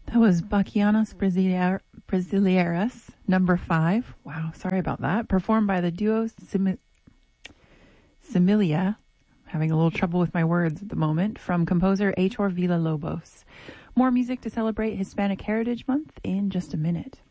That was Bachianos Brasileiras, number 5. Wow, sorry about that. Performed by the duo Similia. Having a little trouble with my words at the moment. From composer Heitor Villa-Lobos. More music to celebrate Hispanic Heritage Month in just a minute.